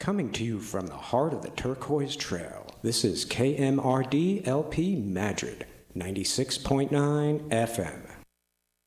Coming to you from the heart of the Turquoise Trail, this is KMRD LP Madrid, 96.9 FM.